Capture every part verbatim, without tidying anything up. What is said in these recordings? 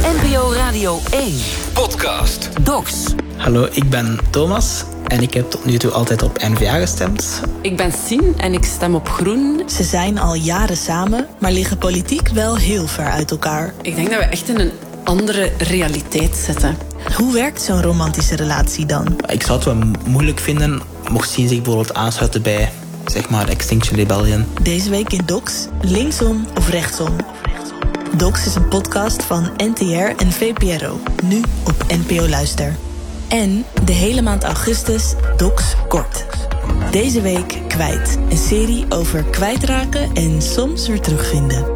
N P O Radio één. Podcast. Docs. Hallo, ik ben Thomas en ik heb tot nu toe altijd op N V A gestemd. Ik ben Sien en ik stem op Groen. Ze zijn al jaren samen, maar liggen politiek wel heel ver uit elkaar. Ik denk dat we echt in een andere realiteit zitten. Hoe werkt zo'n romantische relatie dan? Ik zou het wel moeilijk vinden mocht Sien zich bijvoorbeeld aansluiten bij, zeg maar, Extinction Rebellion. Deze week in Docs, linksom of rechtsom. Docs is een podcast van N T R en V P R O, nu op N P O Luister. En de hele maand augustus Docs Kort. Deze week Kwijt, een serie over kwijtraken en soms weer terugvinden.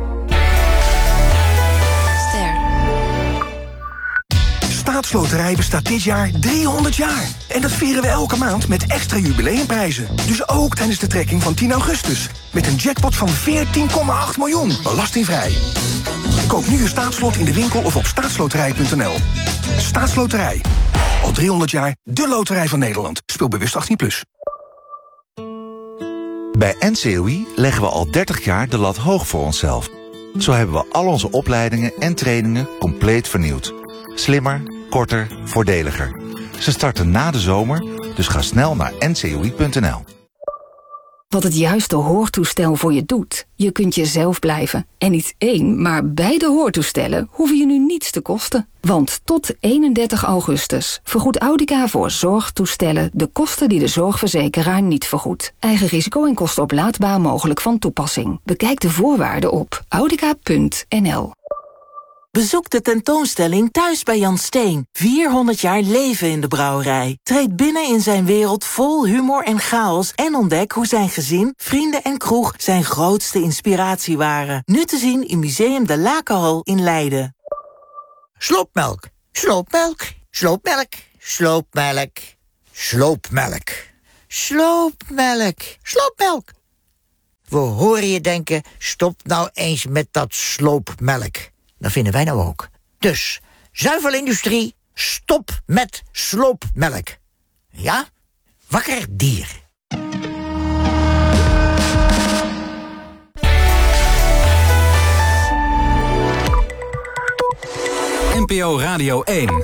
Ster. Staatsloterij bestaat dit jaar driehonderd jaar. En dat vieren we elke maand met extra jubileumprijzen. Dus ook tijdens de trekking van tien augustus. Met een jackpot van veertien komma acht miljoen, belastingvrij. Koop nu je staatslot in de winkel of op staatsloterij punt n l. Staatsloterij. Al driehonderd jaar de loterij van Nederland. Speel bewust achttien plus. Bij N C O I leggen we al dertig jaar de lat hoog voor onszelf. Zo hebben we al onze opleidingen en trainingen compleet vernieuwd. Slimmer, korter, voordeliger. Ze starten na de zomer, dus ga snel naar N C O I punt n l. Wat het juiste hoortoestel voor je doet. Je kunt jezelf blijven. En niet één, maar beide hoortoestellen hoeven je nu niets te kosten. Want tot eenendertig augustus vergoedt Audica voor zorgtoestellen de kosten die de zorgverzekeraar niet vergoedt. Eigen risico en kosten oplaadbaar mogelijk van toepassing. Bekijk de voorwaarden op audica punt n l. Bezoek de tentoonstelling Thuis bij Jan Steen. vierhonderd jaar leven in de brouwerij. Treed binnen in zijn wereld vol humor en chaos en ontdek hoe zijn gezin, vrienden en kroeg zijn grootste inspiratie waren. Nu te zien in Museum de Lakenhal in Leiden. Sloopmelk, sloopmelk, sloopmelk, sloopmelk, sloopmelk, sloopmelk, sloopmelk. We horen je denken, stop nou eens met dat sloopmelk. Dat vinden wij nou ook. Dus, zuivelindustrie, stop met sloopmelk. Ja? Wakker dier. N P O Radio één.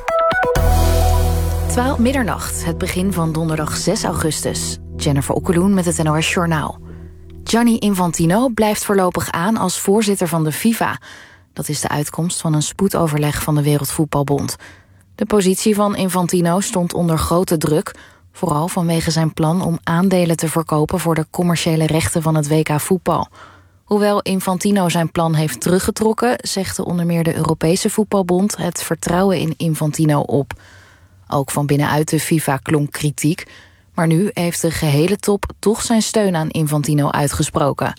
twaalf middernacht, het begin van donderdag zes augustus. Jennifer Okkeloen met het N O S Journaal. Gianni Infantino blijft voorlopig aan als voorzitter van de FIFA. Dat is de uitkomst van een spoedoverleg van de Wereldvoetbalbond. De positie van Infantino stond onder grote druk, vooral vanwege zijn plan om aandelen te verkopen voor de commerciële rechten van het W K voetbal. Hoewel Infantino zijn plan heeft teruggetrokken, zegt onder meer de Europese Voetbalbond het vertrouwen in Infantino op. Ook van binnenuit de FIFA klonk kritiek, maar nu heeft de gehele top toch zijn steun aan Infantino uitgesproken.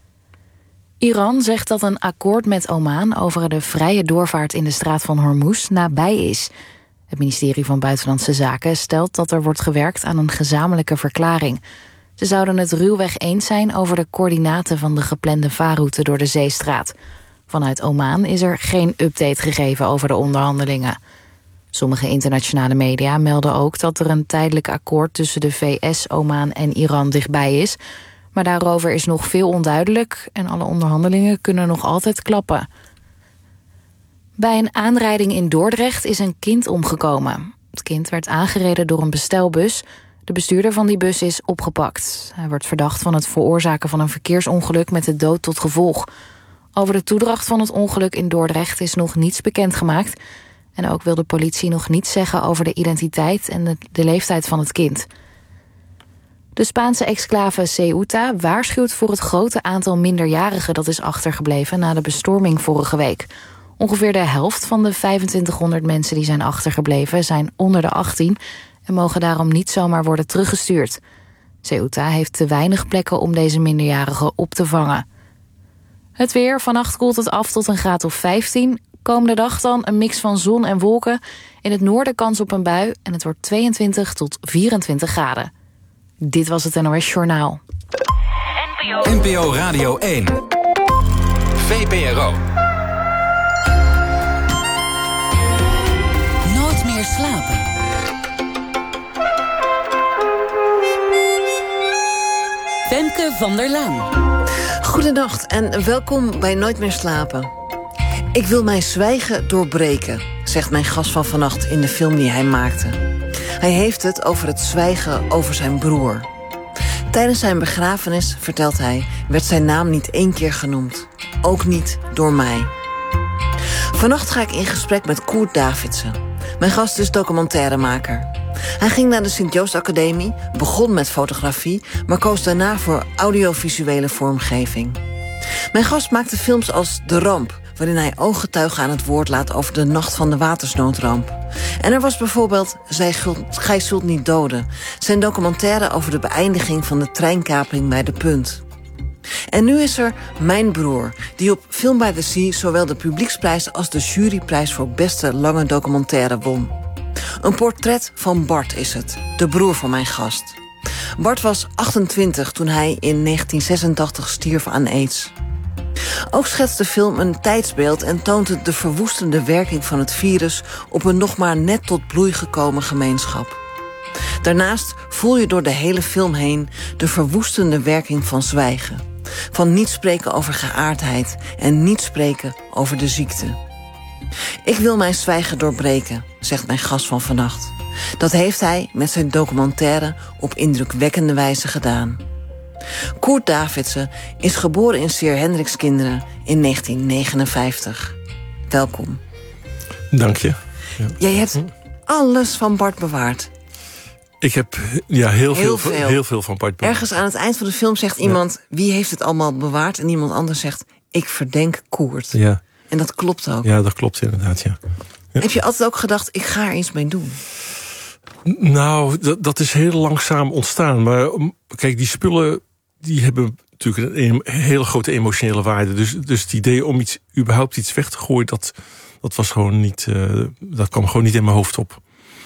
Iran zegt dat een akkoord met Oman over de vrije doorvaart in de straat van Hormuz nabij is. Het ministerie van Buitenlandse Zaken stelt dat er wordt gewerkt aan een gezamenlijke verklaring. Ze zouden het ruwweg eens zijn over de coördinaten van de geplande vaarroute door de zeestraat. Vanuit Oman is er geen update gegeven over de onderhandelingen. Sommige internationale media melden ook dat er een tijdelijk akkoord tussen de V S, Oman en Iran dichtbij is. Maar daarover is nog veel onduidelijk en alle onderhandelingen kunnen nog altijd klappen. Bij een aanrijding in Dordrecht is een kind omgekomen. Het kind werd aangereden door een bestelbus. De bestuurder van die bus is opgepakt. Hij wordt verdacht van het veroorzaken van een verkeersongeluk met de dood tot gevolg. Over de toedracht van het ongeluk in Dordrecht is nog niets bekendgemaakt. En ook wil de politie nog niets zeggen over de identiteit en de, de leeftijd van het kind. De Spaanse exclave Ceuta waarschuwt voor het grote aantal minderjarigen dat is achtergebleven na de bestorming vorige week. Ongeveer de helft van de vijfentwintighonderd mensen die zijn achtergebleven zijn onder de achttien en mogen daarom niet zomaar worden teruggestuurd. Ceuta heeft te weinig plekken om deze minderjarigen op te vangen. Het weer, vannacht koelt het af tot een graad of vijftien. Komende dag dan een mix van zon en wolken. In het noorden kans op een bui en het wordt tweeëntwintig tot vierentwintig graden. Dit was het N O S Journaal. N P O Radio één. V P R O. Nooit meer slapen. Femke van der Laan. Goedenacht en welkom bij Nooit meer slapen. Ik wil mijn zwijgen doorbreken, zegt mijn gast van vannacht in de film die hij maakte. Hij heeft het over het zwijgen over zijn broer. Tijdens zijn begrafenis, vertelt hij, werd zijn naam niet één keer genoemd. Ook niet door mij. Vannacht ga ik in gesprek met Koert Davidsen. Mijn gast is documentairemaker. Hij ging naar de Sint-Joost Academie, begon met fotografie, maar koos daarna voor audiovisuele vormgeving. Mijn gast maakte films als De Ramp, waarin hij ooggetuigen aan het woord laat over de nacht van de watersnoodramp. En er was bijvoorbeeld Zij Gult, Gij Zult Niet Doden, zijn documentaire over de beëindiging van de treinkaping bij De Punt. En nu is er Mijn Broer, die op Film by the Sea zowel de publieksprijs als de juryprijs voor beste lange documentaire won. Een portret van Bart is het, de broer van mijn gast. Bart was achtentwintig toen hij in negentien zesentachtig stierf aan aids. Ook schetst de film een tijdsbeeld en toont het de verwoestende werking van het virus op een nog maar net tot bloei gekomen gemeenschap. Daarnaast voel je door de hele film heen de verwoestende werking van zwijgen. Van niet spreken over geaardheid en niet spreken over de ziekte. Ik wil mijn zwijgen doorbreken, zegt mijn gast van vannacht. Dat heeft hij met zijn documentaire op indrukwekkende wijze gedaan. Koert Davidsen is geboren in Seer Hendrikskinderen in negentien negenenvijftig. Welkom. Dank je. Ja. Jij hebt alles van Bart bewaard. Ik heb ja, heel, heel, veel, veel. heel veel van Bart bewaard. Ergens aan het eind van de film zegt iemand, ja. Wie heeft het allemaal bewaard? En iemand anders zegt, ik verdenk Koert. Ja. En dat klopt ook. Ja, dat klopt inderdaad, ja. Ja. Heb je altijd ook gedacht, ik ga er iets mee doen? Nou, dat, dat is heel langzaam ontstaan. Maar kijk, die spullen die hebben natuurlijk een hele grote emotionele waarde. Dus, dus het idee om iets, überhaupt iets weg te gooien, dat, dat was gewoon niet, uh, dat kwam gewoon niet in mijn hoofd op.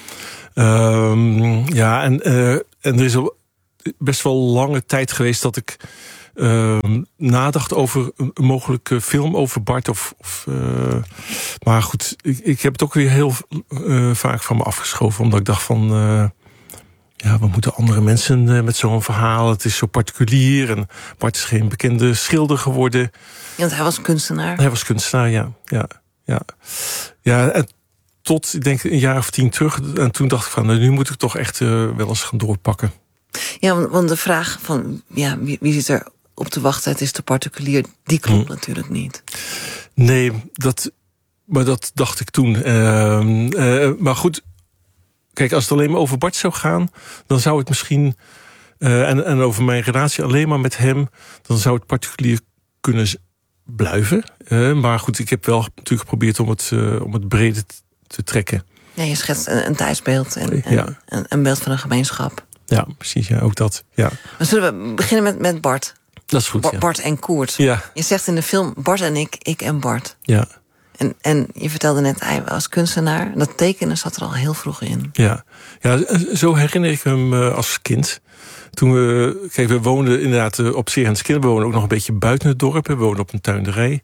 Um, ja, en, uh, en er is al best wel lange tijd geweest dat ik uh, nadacht over een mogelijke film over Bart. Of, of, uh, maar goed, ik, ik heb het ook weer heel uh, vaak van me afgeschoven. Omdat ik dacht van, uh, ja, we moeten andere mensen uh, met zo'n verhaal. Het is zo particulier en Bart is geen bekende schilder geworden. Ja, want hij was kunstenaar. Hij was kunstenaar, ja. Ja, ja. ja en tot, ik denk, een jaar of tien terug. En toen dacht ik van, nu moet ik toch echt uh, wel eens gaan doorpakken. Ja, want, want de vraag van, ja, wie, wie zit er op te wachten? Het is te particulier. Die klopt hmm. natuurlijk niet. Nee, dat, maar dat dacht ik toen. Uh, uh, maar goed, kijk, als het alleen maar over Bart zou gaan, dan zou het misschien, uh, en, en over mijn relatie alleen maar met hem, dan zou het particulier kunnen blijven. Uh, maar goed, ik heb wel natuurlijk geprobeerd om het, uh, om het breder te trekken. Ja, je schetst een, een tijdsbeeld en, en ja. een, een beeld van een gemeenschap. Ja, precies, ja, ook dat. Ja. Maar zullen we beginnen met, met Bart? Dat is goed, Ba- ja. Bart en Koert. Ja. Je zegt in de film Bart en ik, ik en Bart. Ja. En, en je vertelde net, hij was kunstenaar. Dat tekenen zat er al heel vroeg in. Ja, ja, zo herinner ik hem als kind. Toen we, kijk, we woonden inderdaad op Seer Hendrikskinderen. We woonden ook nog een beetje buiten het dorp. We woonden op een tuinderij.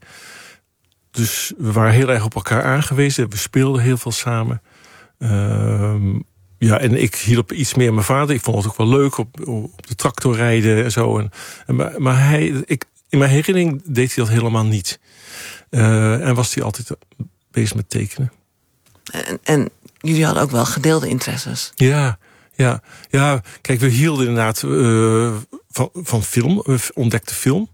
Dus we waren heel erg op elkaar aangewezen. We speelden heel veel samen. Uh, ja, en ik hielp iets meer mijn vader. Ik vond het ook wel leuk op, op de tractor rijden en zo. En, en, maar maar hij, ik, in mijn herinnering deed hij dat helemaal niet. Uh, en was hij altijd bezig met tekenen. En, en jullie hadden ook wel gedeelde interesses. Ja, ja, ja. Kijk, we hielden inderdaad uh, van, van film. We ontdekten film.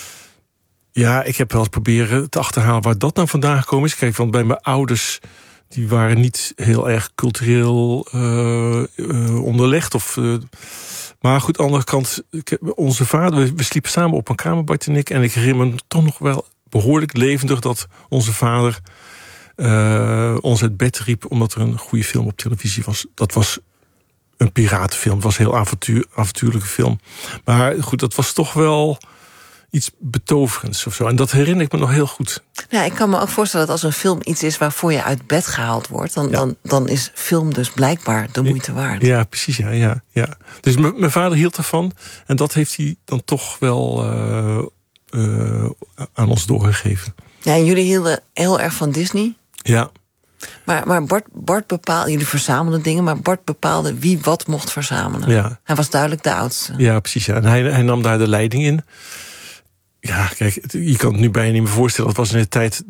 Ja, ik heb wel eens proberen te achterhalen waar dat nou vandaan gekomen is. Kijk, want bij mijn ouders, die waren niet heel erg cultureel uh, uh, onderlegd. Of, uh, maar goed, aan de andere kant, onze vader, we, we sliepen samen op een kamer, Bart en ik. En ik herinner me toch nog wel behoorlijk levendig dat onze vader uh, ons uit bed riep omdat er een goede film op televisie was. Dat was een piratenfilm. Het was een heel avontuur, avontuurlijke film. Maar goed, dat was toch wel iets betoverends of zo. En dat herinner ik me nog heel goed. Ja, ik kan me ook voorstellen dat als een film iets is waarvoor je uit bed gehaald wordt, dan, ja. dan, dan is film dus blijkbaar de moeite waard. Ja, precies. Ja, ja, ja. Dus mijn vader hield ervan. En dat heeft hij dan toch wel uh, uh, aan ons doorgegeven. Ja, en jullie hielden heel erg van Disney. Ja. Maar, maar Bart, Bart bepaalde, jullie verzamelden dingen, maar Bart bepaalde wie wat mocht verzamelen. Ja. Hij was duidelijk de oudste. Ja, precies. Ja. En hij, hij nam daar de leiding in. Ja, kijk, je kan het nu bijna niet meer voorstellen. Dat was in de tijd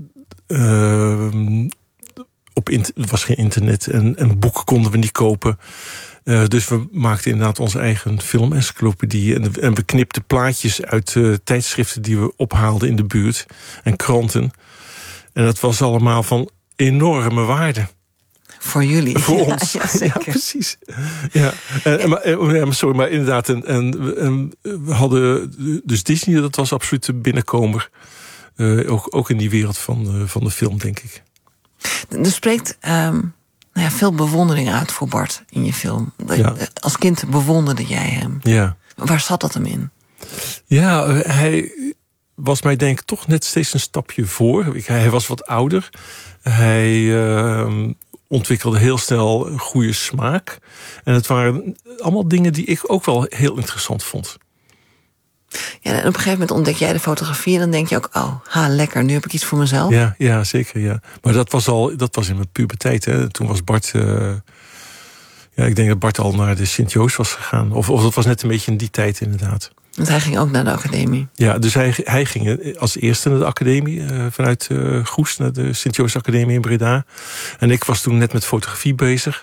uh, op inter- er was geen internet en, en boeken konden we niet kopen. Uh, dus we maakten inderdaad onze eigen filmencyclopedie. En, en we knipten plaatjes uit uh, tijdschriften die we ophaalden in de buurt. En kranten. En dat was allemaal van enorme waarde. Voor jullie. Voor ja, ons. Ja, ja, precies. Ja. En, en, maar, sorry, maar inderdaad. En, en, en we hadden dus Disney, dat was absoluut de binnenkomer. Uh, ook, ook in die wereld van, uh, van de film, denk ik. Er spreekt um, nou ja, veel bewondering uit voor Bart in je film. Ja. Als kind bewonderde jij hem. Ja. Waar zat dat hem in? Ja, uh, hij was mij denk ik toch net steeds een stapje voor. Ik, hij was wat ouder. Hij uh, ontwikkelde heel snel een goede smaak. En het waren allemaal dingen die ik ook wel heel interessant vond. Ja, en op een gegeven moment ontdek jij de fotografie en dan denk je ook, oh, ha, lekker, nu heb ik iets voor mezelf. Ja, ja zeker, ja. Maar dat was al, dat was in mijn puberteit, hè. Toen was Bart, uh, ja, ik denk dat Bart al naar de Sint-Joost was gegaan. Of, of dat was net een beetje in die tijd, inderdaad. Want hij ging ook naar de academie. Ja, dus hij, hij ging als eerste naar de academie, uh, vanuit uh, Goes naar de Sint-Joost Academie in Breda. En ik was toen net met fotografie bezig.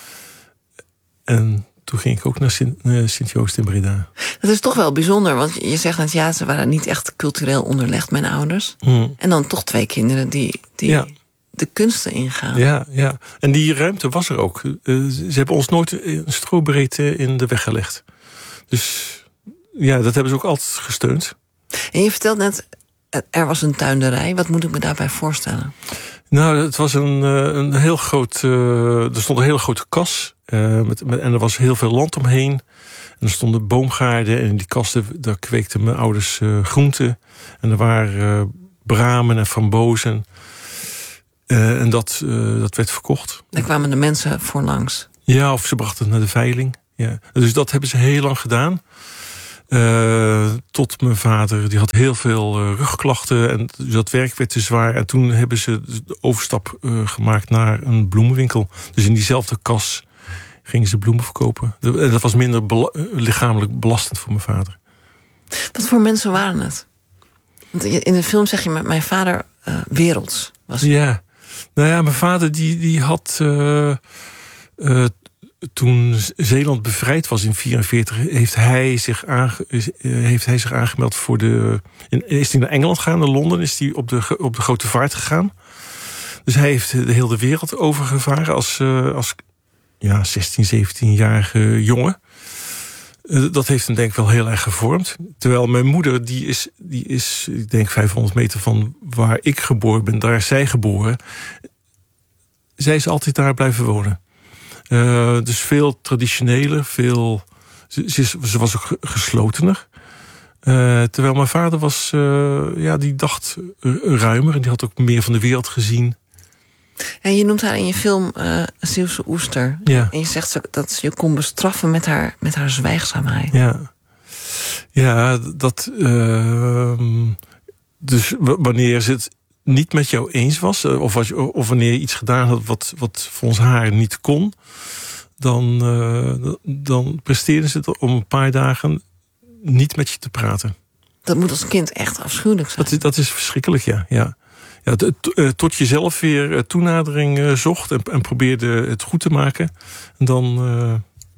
En toen ging ik ook naar Sint, uh, Sint-Joost in Breda. Dat is toch wel bijzonder, want je zegt net, ja, ze waren niet echt cultureel onderlegd, mijn ouders. Hmm. En dan toch twee kinderen die, die ja. de kunsten ingaan. Ja, ja, en die ruimte was er ook. Uh, ze hebben ons nooit een strobreedte in de weg gelegd. Dus ja, dat hebben ze ook altijd gesteund. En je vertelt net, er was een tuinderij. Wat moet ik me daarbij voorstellen? Nou, het was een, een heel groot... Uh, er stond een hele grote kas. Uh, met, met, en er was heel veel land omheen. En er stonden boomgaarden. En in die kasten, daar kweekten mijn ouders uh, groenten. En er waren uh, bramen en frambozen. Uh, en dat, uh, dat werd verkocht. Daar kwamen de mensen voor langs. Ja, of ze brachten het naar de veiling. Ja. Dus dat hebben ze heel lang gedaan. Uh, tot mijn vader, die had heel veel uh, rugklachten. En dat werk werd te zwaar. En toen hebben ze de overstap uh, gemaakt naar een bloemenwinkel. Dus in diezelfde kas gingen ze bloemen verkopen. En dat was minder bela- lichamelijk belastend voor mijn vader. Wat voor mensen waren het? Want in de film zeg je, met mijn vader uh, werelds was. Ja, nou ja, mijn vader die, die had... Uh, uh, Toen Zeeland bevrijd was in negentien vierenveertig, heeft hij zich, aange, heeft hij zich aangemeld voor de... Is hij naar Engeland gegaan, naar Londen, is hij op de, op de grote vaart gegaan. Dus hij heeft de hele wereld overgevaren als, als ja, zestien, zeventienjarige jongen. Dat heeft hem denk ik wel heel erg gevormd. Terwijl mijn moeder, die is, die is ik denk vijfhonderd meter van waar ik geboren ben, daar is zij geboren. Zij is altijd daar blijven wonen. Uh, dus veel traditioneler, veel... Ze, ze, ze was ook geslotener. Uh, terwijl mijn vader was... Uh, ja, die dacht ruimer en die had ook meer van de wereld gezien. En je noemt haar in je film uh, Zeeuwse oester. Ja. En je zegt dat ze je kon bestraffen met haar, met haar zwijgzaamheid. Ja, ja dat... Uh, dus w- wanneer ze het niet met jou eens was, of, was, of wanneer je iets gedaan had wat, wat volgens haar niet kon, dan, uh, dan presteerden ze het om een paar dagen niet met je te praten. Dat moet als kind echt afschuwelijk zijn. Dat is, dat is verschrikkelijk, ja. ja. ja t- t- tot je zelf weer toenadering uh, zocht en, en probeerde het goed te maken. En dan... Uh,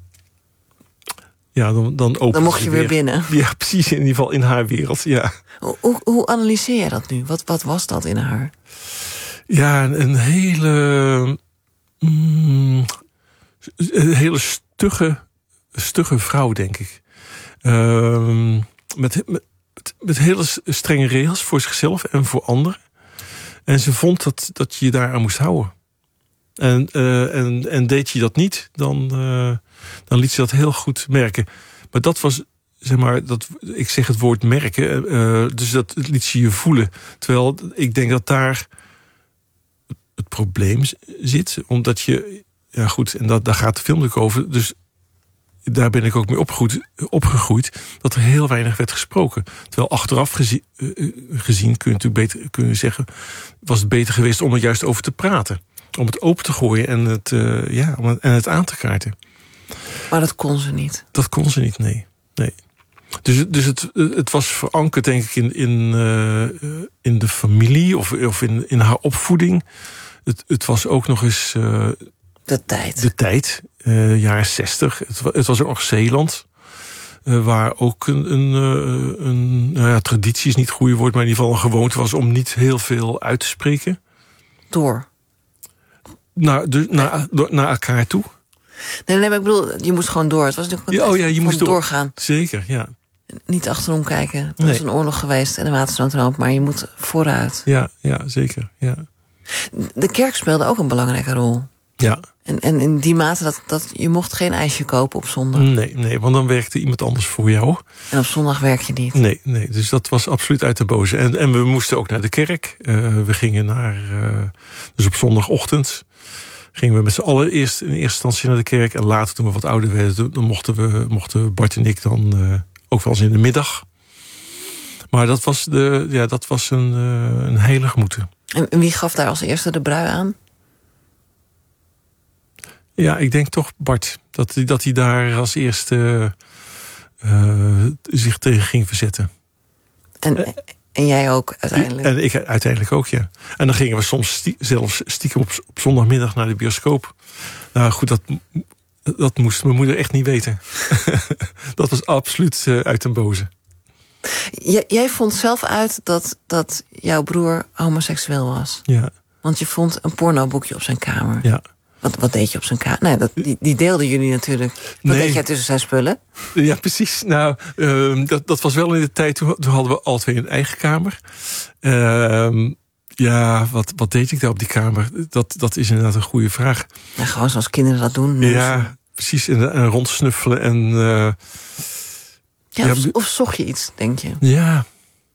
Ja, dan, dan, dan mocht je weer, weer binnen. Ja, precies, in ieder geval in haar wereld, ja. Hoe, hoe analyseer je dat nu? Wat, wat was dat in haar? Ja, een, een hele... Mm, een hele stugge, stugge vrouw, denk ik. Uh, met, met, met hele strenge regels voor zichzelf en voor anderen. En ze vond dat, dat je je daaraan moest houden. En, uh, en, en deed je dat niet, dan... Uh, dan liet ze dat heel goed merken. Maar dat was, zeg maar, dat, ik zeg het woord merken, uh, dus dat liet ze je voelen. Terwijl ik denk dat daar het probleem zit, omdat je, ja goed, en dat, daar gaat de film natuurlijk over, dus daar ben ik ook mee opgegroeid, opgegroeid dat er heel weinig werd gesproken. Terwijl achteraf gezien, uh, gezien kun je natuurlijk beter kunnen zeggen, was het beter geweest om er juist over te praten. Om het open te gooien en het, uh, ja, en het aan te kaarten. Maar dat kon ze niet. Dat kon ze niet, nee. nee. Dus, dus het, het was verankerd, denk ik, in, in, uh, in de familie of, of in, in haar opvoeding. Het, het was ook nog eens... Uh, de tijd. De tijd, uh, jaren zestig. Het, het was ook nog Zeeland. Uh, waar ook een, een, uh, een nou ja, traditie is niet het goede woord, maar in ieder geval een gewoonte was om niet heel veel uit te spreken. Door? Naar, dus, naar, door, naar elkaar toe. Nee, nee, maar ik bedoel, je moest gewoon door. Het was natuurlijk ja, oh ja, je moest door. doorgaan. Zeker, ja. Niet achterom kijken. Er nee. was een oorlog geweest en een watersnoodramp, maar je moet vooruit. Ja, ja, zeker. Ja. De kerk speelde ook een belangrijke rol. Ja. En, en in die mate dat, dat je mocht geen ijsje kopen op zondag. Nee, nee, want dan werkte iemand anders voor jou. En op zondag werk je niet. Nee, nee, dus dat was absoluut uit de boze. En, en we moesten ook naar de kerk. Uh, we gingen naar, uh, dus op zondagochtend gingen we met z'n allen eerst in eerste instantie naar de kerk. En later, toen we wat ouder werden, dan mochten we, mochten Bart en ik dan uh, ook wel eens in de middag. Maar dat was, de, ja, dat was een, uh, een heilig moeten. En wie gaf daar als eerste de brui aan? Ja, ik denk toch Bart. Dat, dat hij daar als eerste uh, zich tegen ging verzetten. En, en jij ook uiteindelijk? En ik uiteindelijk ook, ja. En dan gingen we soms stie- zelfs stiekem op, op zondagmiddag naar de bioscoop. Nou goed, dat, dat moest mijn moeder echt niet weten. Dat was absoluut uh, uit den boze. J- jij vond zelf uit dat, dat jouw broer homoseksueel was? Ja. Want je vond een pornoboekje op zijn kamer. Ja. Wat, wat deed je op zijn kamer? Nee, dat, die, die deelden jullie natuurlijk. Wat nee. deed jij tussen zijn spullen? Ja, precies. Nou, uh, dat, dat was wel in de tijd, toen, toen hadden we alle twee een eigen kamer. Uh, ja, wat, wat deed ik daar op die kamer? Dat, dat is inderdaad een goede vraag. Ja, gewoon zoals kinderen dat doen. Neuzen. Ja, precies. En, en rondsnuffelen en... Uh, ja, of, ja, of zocht je iets, denk je? Ja.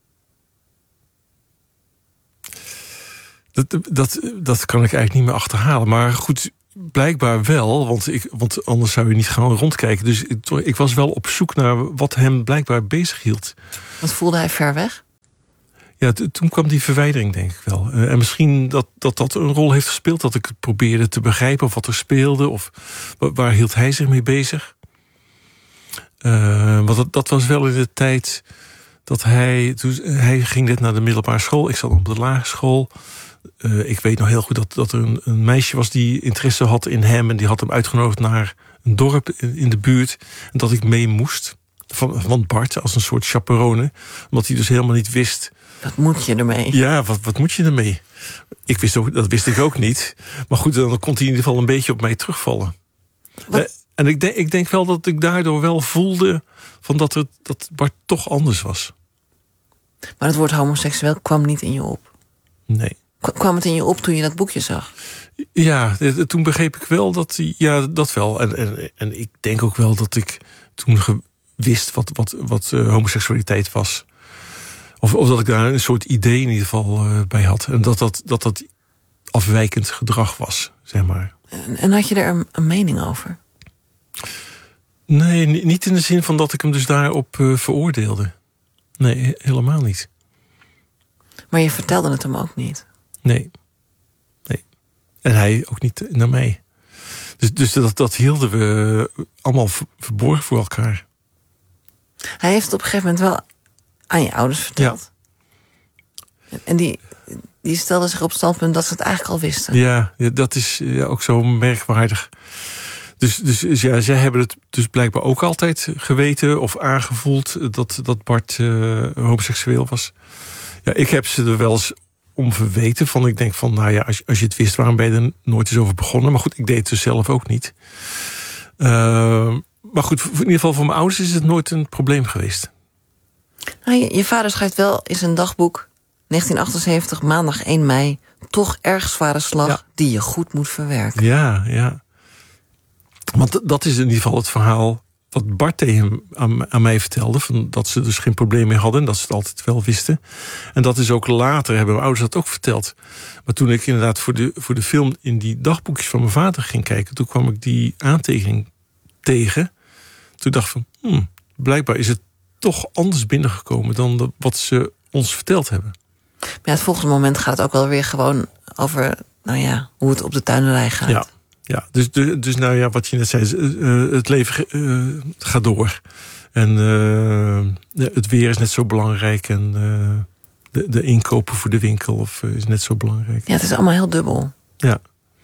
Dat, dat, dat kan ik eigenlijk niet meer achterhalen. Maar goed, blijkbaar wel. Want, ik, want anders zou je niet gaan rondkijken. Dus ik, ik was wel op zoek naar wat hem blijkbaar bezig hield. Wat voelde hij ver weg? Ja, t- toen kwam die verwijdering, denk ik wel. Uh, en misschien dat, dat dat een rol heeft gespeeld. Dat ik het probeerde te begrijpen of wat er speelde. Of waar, waar hield hij zich mee bezig. Uh, want dat, dat was wel in de tijd dat hij... Toen, hij ging net naar de middelbare school. Ik zat op de lagere school. Uh, ik weet nog heel goed dat, dat er een, een meisje was die interesse had in hem. En die had hem uitgenodigd naar een dorp in, in de buurt. En dat ik mee moest. Van, van Bart, als een soort chaperone. Omdat hij dus helemaal niet wist... Wat moet je ermee? Ja, wat, wat moet je ermee? Ik wist ook, dat wist ik ook niet. Maar goed, dan kon hij in ieder geval een beetje op mij terugvallen. Uh, en ik denk, ik denk wel dat ik daardoor wel voelde... Van dat, het, dat Bart toch anders was. Maar het woord homoseksueel kwam niet in je op? Nee. Kwam het in je op toen je dat boekje zag? Ja, toen begreep ik wel dat... Ja, dat wel. En, en, en ik denk ook wel dat ik toen wist wat, wat, wat uh, homoseksualiteit was. Of, of dat ik daar een soort idee in ieder geval uh, bij had. En dat dat, dat dat afwijkend gedrag was, zeg maar. En, en had je er een, een mening over? Nee, niet in de zin van dat ik hem dus daarop uh, veroordeelde. Nee, helemaal niet. Maar je vertelde het hem ook niet? Nee. Nee. En hij ook niet naar mij. Dus, dus dat, dat hielden we allemaal verborgen voor elkaar. Hij heeft het op een gegeven moment wel aan je ouders verteld. Ja. En die, die stelden zich op het standpunt dat ze het eigenlijk al wisten. Ja, dat is ja, ook zo merkwaardig. Dus, dus, dus ja, zij hebben het dus blijkbaar ook altijd geweten of aangevoeld dat, dat Bart uh, homoseksueel was. Ja, ik heb ze er wel eens om verweten. Van, ik denk van, nou ja, als, als je het wist, waarom ben je er nooit eens over begonnen? Maar goed, ik deed het dus zelf ook niet. Uh, maar goed, in ieder geval voor mijn ouders is het nooit een probleem geweest. Nou, je, je vader schrijft wel in zijn dagboek... negentien achtenzeventig, maandag één mei... toch erg zware slag ja. die je goed moet verwerken. Ja, ja. Want dat is in ieder geval het verhaal... wat Bart tegen aan, aan mij vertelde... Van dat ze dus geen probleem meer hadden... en dat ze het altijd wel wisten. En dat is ook later, hebben mijn ouders dat ook verteld. Maar toen ik inderdaad voor de, voor de film... in die dagboekjes van mijn vader ging kijken... toen kwam ik die aantekening tegen. Toen dacht ik van... Hmm, blijkbaar is het toch anders binnengekomen... dan de, wat ze ons verteld hebben. Maar ja, het volgende moment gaat het ook wel weer gewoon over... nou ja, hoe het op de tuinerij gaat. Ja, Ja, dus, dus nou ja, wat je net zei, uh, het leven uh, gaat door. En uh, het weer is net zo belangrijk. En uh, de, de inkopen voor de winkel of, uh, is net zo belangrijk. Ja, het is allemaal heel dubbel. Ja.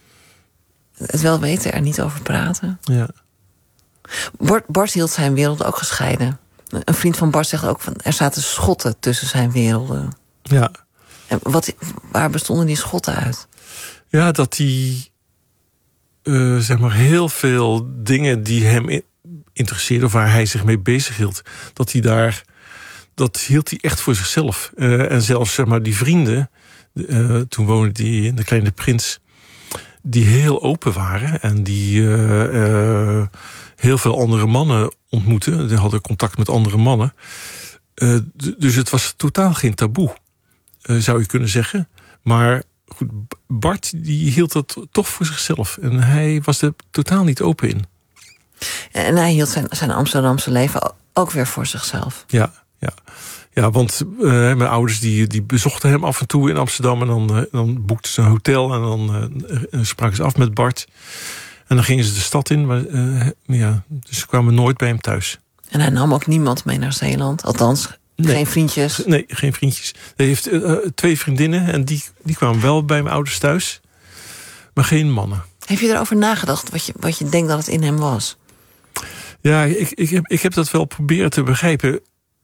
Het wel weten, er niet over praten. Ja. Bart, Bart hield zijn wereld ook gescheiden. Een vriend van Bart zegt ook van er zaten schotten tussen zijn werelden. Ja. En wat, waar bestonden die schotten uit? Ja, dat hij uh, zeg maar heel veel dingen die hem interesseerden of waar hij zich mee bezig hield, dat hij daar, dat hield hij echt voor zichzelf. Uh, en zelfs zeg maar die vrienden, uh, toen woonde hij in De Kleine Prins, die heel open waren en die uh, uh, heel veel andere mannen ontmoetten. Die hadden contact met andere mannen. Uh, d- dus het was totaal geen taboe, uh, zou je kunnen zeggen. Maar goed, Bart die hield dat toch voor zichzelf. En hij was er totaal niet open in. En hij hield zijn, zijn Amsterdamse leven ook weer voor zichzelf. Ja, ja. Ja, want uh, mijn ouders die, die bezochten hem af en toe in Amsterdam. En dan, uh, dan boekten ze een hotel en dan uh, spraken ze af met Bart. En dan gingen ze de stad in. Maar, uh, ja, dus ze kwamen nooit bij hem thuis. En hij nam ook niemand mee naar Zeeland? Althans, nee. geen vriendjes? Nee, geen vriendjes. Hij heeft uh, twee vriendinnen en die, die kwamen wel bij mijn ouders thuis. Maar geen mannen. Heb je erover nagedacht wat je, wat je denkt dat het in hem was? Ja, ik, ik, heb, ik heb dat wel proberen te begrijpen.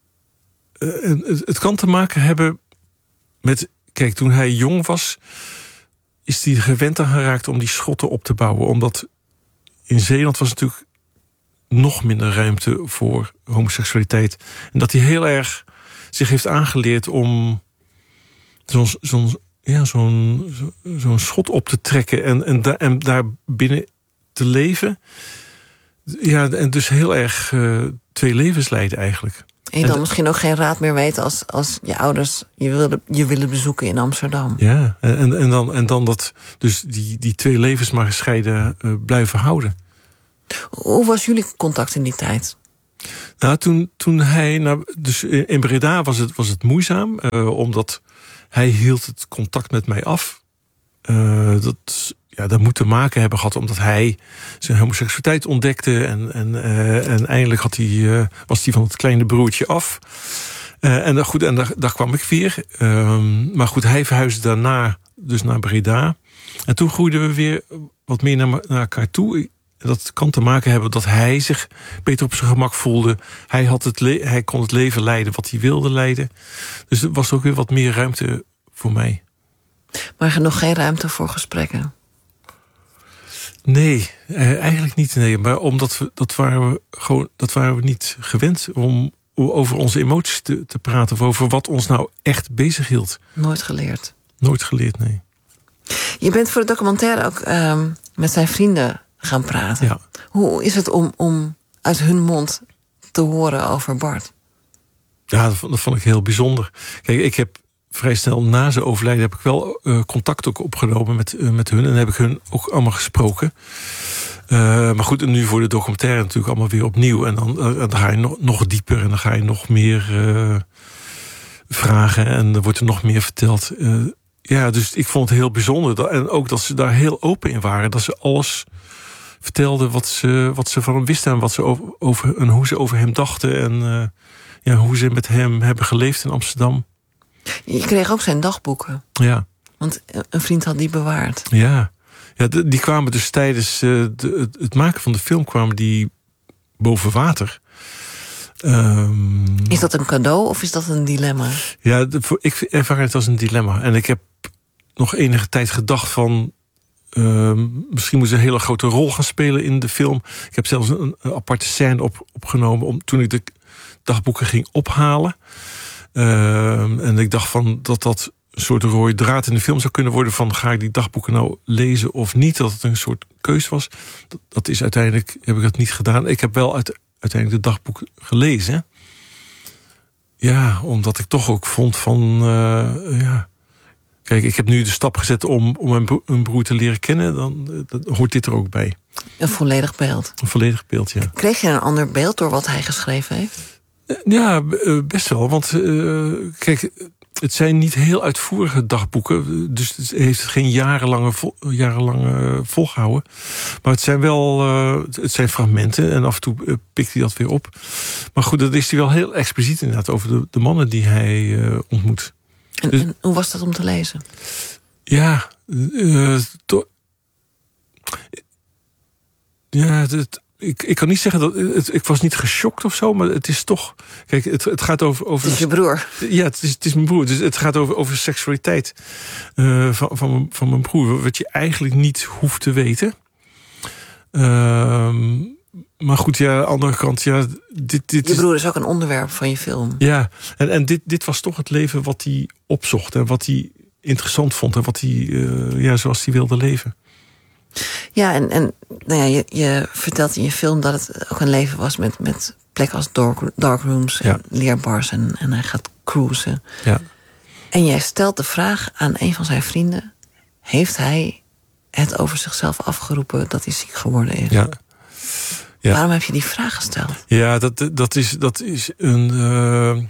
Uh, het, het kan te maken hebben met... Kijk, toen hij jong was, is hij gewend aan geraakt om die schotten op te bouwen. Omdat in Zeeland was natuurlijk nog minder ruimte voor homoseksualiteit. En dat hij heel erg zich heeft aangeleerd om zo'n zo'n ja, zo'n zo'n schot op te trekken en, en, da, en daar binnen te leven. Ja, en dus heel erg uh, twee levens leiden eigenlijk. En je dan en, misschien ook geen raad meer weten als, als je ouders je willen, je willen bezoeken in Amsterdam. Ja, en, en, dan, en dan dat dus die, die twee levens maar gescheiden uh, blijven houden. Hoe was jullie contact in die tijd? Nou, toen, toen hij... Nou, dus in Breda was het, was het moeizaam, uh, omdat hij hield het contact met mij af. Uh, dat, ja, dat moet te maken hebben gehad omdat hij zijn homoseksualiteit ontdekte. En, en, uh, en eindelijk had hij, uh, was hij van het kleine broertje af. Uh, en, goed, en daar, daar kwam ik weer. Uh, maar goed, hij verhuisde daarna dus naar Breda. En toen groeiden we weer wat meer naar, naar elkaar toe. Dat kan te maken hebben dat hij zich beter op zijn gemak voelde. Hij, had het le- hij kon het leven leiden wat hij wilde leiden. Dus er was ook weer wat meer ruimte voor mij. Maar nog geen ruimte voor gesprekken? Nee, eh, eigenlijk niet. Nee, maar omdat we dat waren we gewoon dat waren we niet gewend om over onze emoties te, te praten, of over wat ons nou echt bezig hield. Nooit geleerd. Nooit geleerd, nee. Je bent voor de documentaire ook uh, met zijn vrienden gaan praten. Ja. Hoe is het om, om uit hun mond te horen over Bart? Ja, dat, dat vond ik heel bijzonder. Kijk, ik heb vrij snel na zijn overlijden heb ik wel uh, contact ook opgenomen met, uh, met hun. En heb ik hun ook allemaal gesproken. Uh, maar goed, en nu voor de documentaire natuurlijk allemaal weer opnieuw. En dan, uh, dan ga je nog, nog dieper en dan ga je nog meer uh, vragen. En er wordt er nog meer verteld. Uh, ja, dus ik vond het heel bijzonder. Dat, en ook dat ze daar heel open in waren. Dat ze alles vertelden wat ze, wat ze van hem wisten. En, wat ze over, over, en hoe ze over hem dachten. En uh, ja, hoe ze met hem hebben geleefd in Amsterdam. Je kreeg ook zijn dagboeken. Ja. Want een vriend had die bewaard. Ja, ja die kwamen dus tijdens uh, de, het maken van de film kwamen die boven water. Um, is dat een cadeau of is dat een dilemma? Ja, de, voor, ik ervaar het als een dilemma. En ik heb nog enige tijd gedacht van Uh, misschien moest een hele grote rol gaan spelen in de film. Ik heb zelfs een, een aparte scène op, opgenomen om, toen ik de dagboeken ging ophalen. Uh, en ik dacht van dat dat een soort rode draad in de film zou kunnen worden. Van ga ik die dagboeken nou lezen of niet? Dat het een soort keus was. Dat, dat is uiteindelijk, heb ik dat niet gedaan. Ik heb wel uit, uiteindelijk de dagboeken gelezen. Ja, omdat ik toch ook vond van uh, ja. Kijk, ik heb nu de stap gezet om, om mijn, bro- mijn broer te leren kennen. Dan, dan hoort dit er ook bij. Een volledig beeld. Een volledig beeld, ja. Kreeg je een ander beeld door wat hij geschreven heeft? Ja, best wel. Want uh, kijk, het zijn niet heel uitvoerige dagboeken. Dus het heeft geen jarenlange, vol, jarenlange volgehouden. Maar het zijn wel uh, het zijn fragmenten. En af en toe uh, pikt hij dat weer op. Maar goed, dat is hij wel heel expliciet inderdaad over de, de mannen die hij uh, ontmoet. En, dus, en hoe was dat om te lezen? Ja, uh, to, ja, het, ik, ik kan niet zeggen dat het, ik was niet geschokt of zo, maar het is toch. Kijk, het, het gaat over, over. Het is je broer. Ja, het is, het is mijn broer. Dus het gaat over, over seksualiteit uh, van, van, mijn, van mijn broer, wat je eigenlijk niet hoeft te weten. Uh, maar goed, ja, aan de andere kant, ja, dit, dit je broer is ook een onderwerp van je film. Ja, en, en dit, dit was toch het leven wat hij opzocht en wat hij interessant vond en wat hij, uh, ja, zoals hij wilde leven. Ja, en, en nou ja, je, je vertelt in je film dat het ook een leven was met, met plekken als dark, darkrooms en ja. leerbars en, en hij gaat cruisen. Ja. En jij stelt de vraag aan een van zijn vrienden: heeft hij het over zichzelf afgeroepen dat hij ziek geworden is? Ja. Ja. Waarom heb je die vraag gesteld? Ja, dat, dat, is, dat is een. Uh,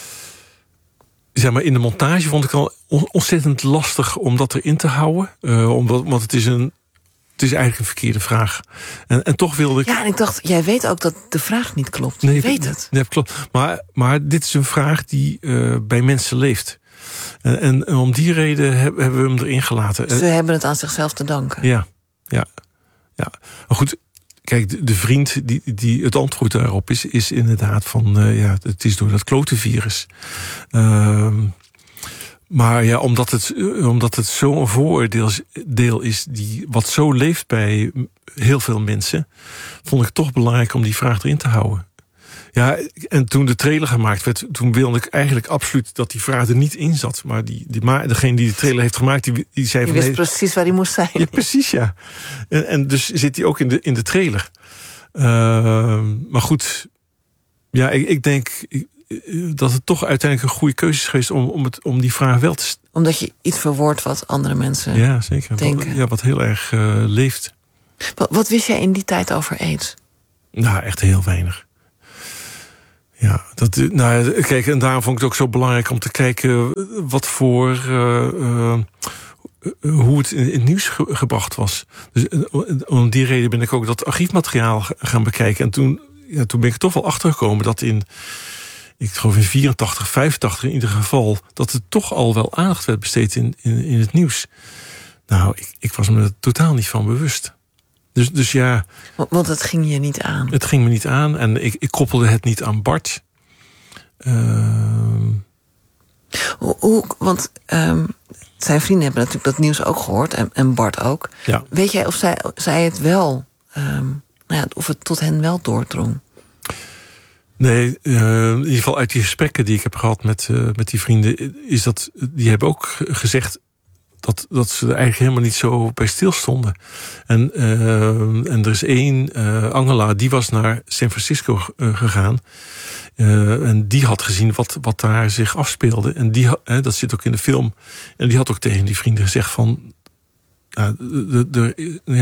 zeg maar, in de montage vond ik al ontzettend lastig om dat erin te houden. Uh, omdat, want het is een. Het is eigenlijk een verkeerde vraag. En, en toch wilde ik... Ja, en ik dacht, jij weet ook dat de vraag niet klopt. Nee, je weet het. Nee, klopt. Maar, maar dit is een vraag die uh, bij mensen leeft. En, en, en om die reden heb, hebben we hem erin gelaten. Ze hebben het aan zichzelf te danken. Ja, ja, ja. Maar goed, kijk, de, de vriend die, die het antwoord daarop is, is inderdaad van, uh, ja, het is door dat klotenvirus. Uh, Maar ja, omdat het, omdat het zo'n vooroordeel is die wat zo leeft bij heel veel mensen, vond ik het toch belangrijk om die vraag erin te houden. Ja, en toen de trailer gemaakt werd, toen wilde ik eigenlijk absoluut dat die vraag er niet in zat. Maar die, die, maar degene die de trailer heeft gemaakt, die, die zei die van... wist nee, precies waar hij moest zijn. Ja, precies, ja. En, en dus zit hij ook in de, in de trailer. Uh, maar goed, ja, ik, ik denk... Ik, dat het toch uiteindelijk een goede keuze is geweest om, om, het, om die vraag wel te stellen. Omdat je iets verwoordt wat andere mensen ja, zeker. denken. Wat, ja, wat heel erg uh, leeft. Wat, wat wist jij in die tijd over aids? Nou, echt heel weinig. Ja, dat, nou, kijk, en daarom vond ik het ook zo belangrijk om te kijken wat voor... Uh, uh, hoe het in het nieuws ge, gebracht was. Dus om die reden ben ik ook dat archiefmateriaal gaan bekijken. En toen, ja, toen ben ik er toch wel achtergekomen dat in... Ik geloof in vierentachtig, vijfentachtig in ieder geval... dat er toch al wel aandacht werd besteed in, in, in het nieuws. Nou, ik, ik was me er totaal niet van bewust. Dus, dus ja... Want het ging je niet aan? Het ging me niet aan en ik, ik koppelde het niet aan Bart. Uh... Hoe, hoe, want um, zijn vrienden hebben natuurlijk dat nieuws ook gehoord... en, en Bart ook. Ja. Weet jij of zij, zij het wel... Um, nou ja, of het tot hen wel doordrong? Nee, uh, in ieder geval uit die gesprekken die ik heb gehad met, uh, met die vrienden... is dat, die hebben ook gezegd dat, dat ze er eigenlijk helemaal niet zo bij stilstonden. En, uh, en er is één, uh, Angela, die was naar San Francisco uh, gegaan. Uh, en die had gezien wat, wat daar zich afspeelde. En die, uh, dat zit ook in de film. En die had ook tegen die vrienden gezegd van... Uh, de, de, de, ja,